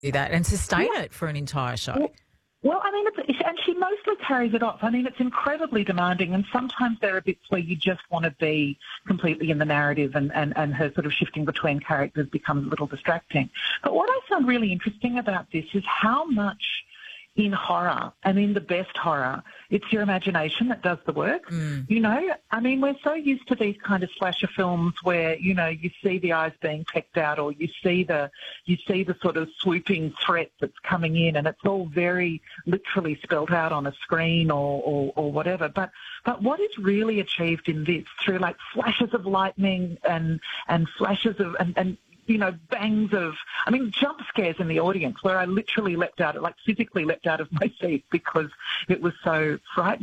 do that and sustain Yeah. it for an entire show. Well, I mean, and she mostly carries it off. I mean, it's incredibly demanding, and sometimes there are bits where you just want to be completely in the narrative, and her sort of shifting between characters becomes a little distracting. But what I found really interesting about this is how much in horror, and in the best horror, it's your imagination that does the work. You know, I mean, we're so used to these kind of slasher films where, you know, you see the eyes being pecked out, or you see the sort of swooping threat that's coming in, and it's all very literally spelled out on a screen or whatever. But what is really achieved in this, through like flashes of lightning and flashes of and you know, bangs of, I mean, jump scares in the audience where I literally leapt out, like physically leapt out of my seat because it was so frightening.